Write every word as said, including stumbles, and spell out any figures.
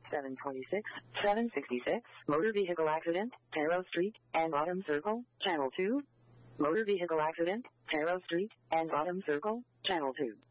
seven twenty-six, seven sixty-six, motor vehicle accident, Taro Street and Autumn Circle, Channel two. Motor vehicle accident, Taro Street and Autumn Circle, Channel two.